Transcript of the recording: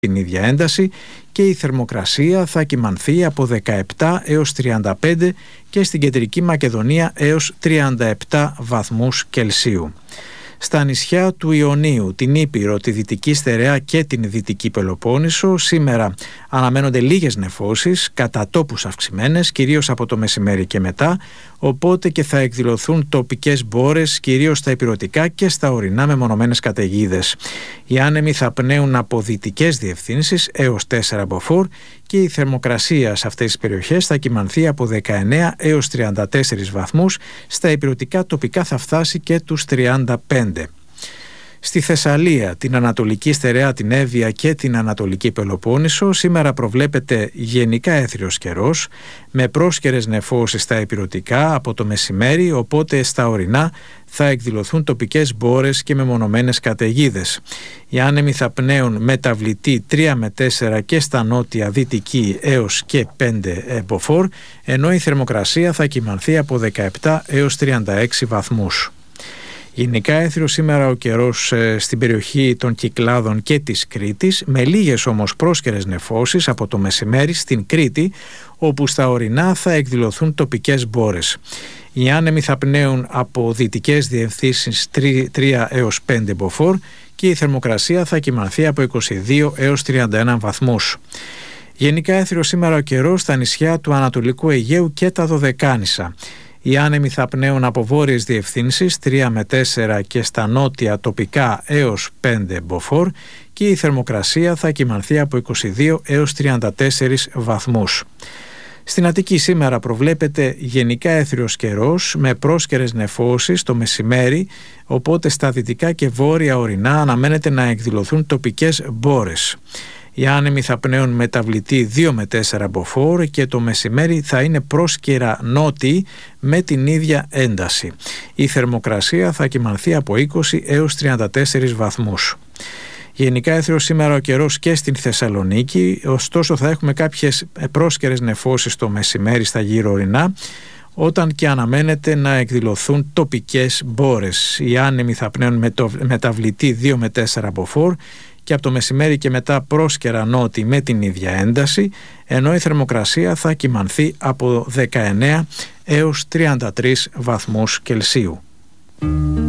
την ίδια ένταση και η θερμοκρασία θα κυμανθεί από 17 έως 35 και στην Κεντρική Μακεδονία έως 37 βαθμούς Κελσίου. Στα νησιά του Ιωνίου, την Ήπειρο, τη Δυτική Στερεά και την Δυτική Πελοπόννησο σήμερα αναμένονται λίγες νεφώσεις, κατά τόπους αυξημένες, κυρίως από το μεσημέρι και μετά, οπότε και θα εκδηλωθούν τοπικές μπόρες, κυρίως στα ηπειρωτικά και στα ορεινά μεμονωμένες καταιγίδες. Οι άνεμοι θα πνέουν από δυτικές διευθύνσεις έως 4 μποφόρ και η θερμοκρασία σε αυτές τις περιοχές θα κυμανθεί από 19 έως 34 βαθμούς, στα ηπειρωτικά τοπικά θα φτάσει και τους 35. Στη Θεσσαλία, την Ανατολική Στερεά, την Εύβοια και την Ανατολική Πελοπόννησο σήμερα προβλέπεται γενικά έθριος καιρός με πρόσκαιρες νεφώσεις στα ηπειρωτικά από το μεσημέρι, οπότε στα ορεινά θα εκδηλωθούν τοπικές μπόρες και μεμονωμένες καταιγίδες. Οι άνεμοι θα πνέουν μεταβλητή 3 με 4 και στα νότια δυτική έως και 5 μποφόρ, ενώ η θερμοκρασία θα κυμανθεί από 17 έως 36 βαθμούς. Γενικά έθριος σήμερα ο καιρός στην περιοχή των Κυκλάδων και της Κρήτης, με λίγες όμως πρόσκαιρες νεφώσεις από το μεσημέρι στην Κρήτη, όπου στα ορεινά θα εκδηλωθούν τοπικές μπόρες. Οι άνεμοι θα πνέουν από δυτικές διευθύνσεις 3 έως 5 μποφόρ και η θερμοκρασία θα κυμανθεί από 22 έως 31 βαθμούς. Γενικά έθριος σήμερα ο καιρός στα νησιά του Ανατολικού Αιγαίου και τα Δωδεκάνησα. Οι άνεμοι θα πνέουν από βόρειες διευθύνσεις 3 με 4 και στα νότια τοπικά έως 5 μποφόρ και η θερμοκρασία θα κυμανθεί από 22 έως 34 βαθμούς. Στην Αττική σήμερα προβλέπεται γενικά έθριος καιρός με πρόσκαιρες νεφώσεις το μεσημέρι, οπότε στα δυτικά και βόρεια ορεινά αναμένεται να εκδηλωθούν τοπικές μπόρες. Οι άνεμοι θα πνέουν μεταβλητή 2 με 4 μποφόρ και το μεσημέρι θα είναι πρόσκαιρα νότιοι με την ίδια ένταση. Η θερμοκρασία θα κυμανθεί από 20 έως 34 βαθμούς. Γενικά έθριος σήμερα ο καιρός και στην Θεσσαλονίκη, ωστόσο θα έχουμε κάποιες πρόσκαιρες νεφώσεις το μεσημέρι στα γύρω ορεινά, όταν και αναμένεται να εκδηλωθούν τοπικές μπόρες. Οι άνεμοι θα πνέουν μεταβλητή 2 με 4 μποφόρ και από το μεσημέρι και μετά πρόσκαιρα νότιοι με την ίδια ένταση, ενώ η θερμοκρασία θα κυμανθεί από 19 έως 33 βαθμούς Κελσίου.